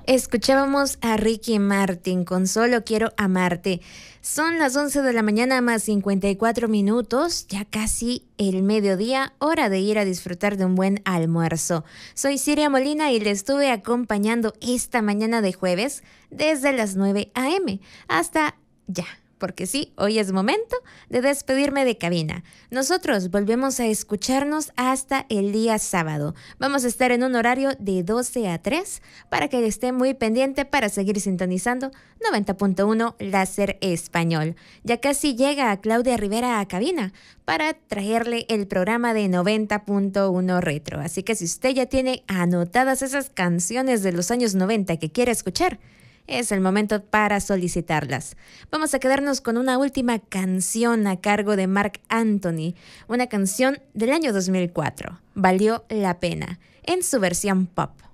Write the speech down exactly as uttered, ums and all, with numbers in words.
Escuchábamos a Ricky Martin con Solo Quiero Amarte. Son las once de la mañana más cincuenta y cuatro minutos, ya casi el mediodía, hora de ir a disfrutar de un buen almuerzo. Soy Siria Molina y le estuve acompañando esta mañana de jueves desde las nueve a eme hasta ya. Porque sí, hoy es momento de despedirme de cabina. Nosotros volvemos a escucharnos hasta el día sábado. Vamos a estar en un horario de doce a tres para que esté muy pendiente para seguir sintonizando noventa punto uno Láser Español. Ya casi llega a Claudia Rivera a cabina para traerle el programa de noventa punto uno Retro. Así que si usted ya tiene anotadas esas canciones de los años noventa que quiere escuchar, es el momento para solicitarlas. Vamos a quedarnos con una última canción a cargo de Marc Anthony, una canción del año dos mil cuatro, Valió la Pena, en su versión pop.